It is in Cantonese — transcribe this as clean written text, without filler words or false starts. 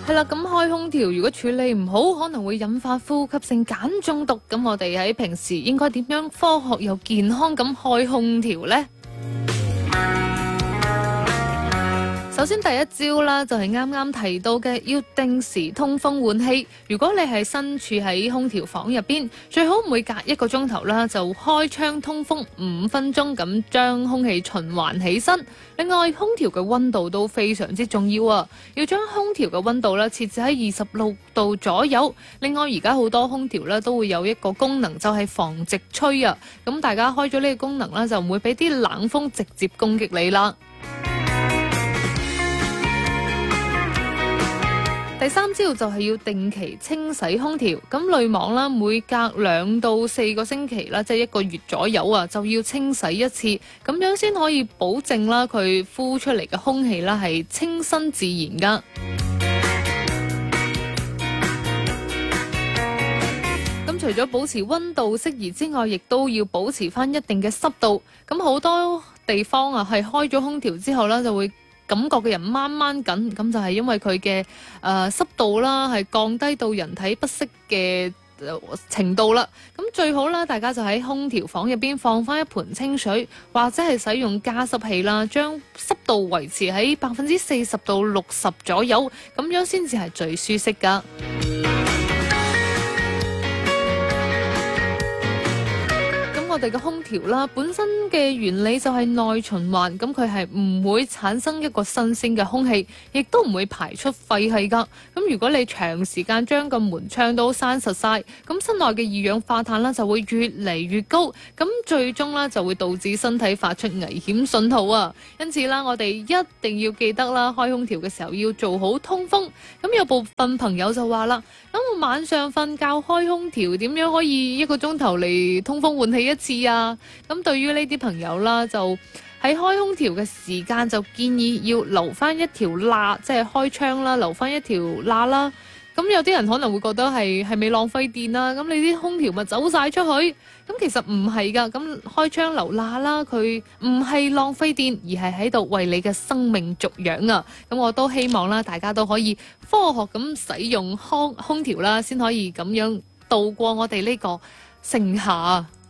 係啦，咁開空調如果處理唔好，可能會引發呼吸性鹼中毒。咁我哋喺平時應該點樣科學又健康咁開空調呢？首先第一招啦，就係啱啱提到嘅，要定時通風換氣。如果你係身處喺空調房入邊，最好每隔1個鐘頭啦，就開窗通風5分鐘，咁將空氣循環起身。另外，空調嘅溫度都非常之重要啊，要將空調嘅溫度啦設置喺26度左右。另外，而家好多空調咧都會有一個功能，就係防直吹啊。咁大家開咗呢個功能啦，就唔會俾啲冷風直接攻擊你啦。第三招就係要定期清洗空調，咁濾網啦，每隔2到4個星期啦，即係1個月左右啊，就要清洗一次，咁樣先可以保證啦佢呼出嚟嘅空氣啦係清新自然噶。咁除咗保持溫度適宜之外，亦都要保持翻一定嘅濕度。咁好多地方啊係開咗空調之後啦，就會感覺嘅人掹掹緊，咁就係因為佢嘅濕度啦，係降低到人體不適嘅程度啦。咁最好啦，大家就喺空調房入邊放翻一盆清水，或者係使用加濕器啦，將濕度維持喺40%到60%左右，咁樣先至係最舒適噶。我哋嘅空調啦，本身嘅原理就係內循環，咁佢係唔會產生一個新鮮嘅空氣，亦都唔會排出廢氣噶。咁如果你長時間將個門窗都閂實晒，咁室內嘅二氧化碳啦就會越嚟越高，咁最終啦就會導致身體發出危險信號啊。因此啦，我哋一定要記得啦，開空調嘅時候要做好通風。咁有部分朋友就話啦，咁我晚上瞓覺開空調，點樣可以1個鐘頭嚟通風換氣一次啊？咁對於呢啲朋友啦，就喺開空調嘅時間就建議要留翻一條罅，即係開窗啦，留翻一條罅啦。咁有啲人可能會覺得係咪浪費電啊？咁你啲空調咪走晒出去？咁其實唔係噶，咁開窗留罅啦，佢唔係浪費電，而係喺度為你嘅生命續養啊！咁我都希望啦，大家都可以科學咁使用空調啦，先可以咁樣度過我哋呢個盛夏。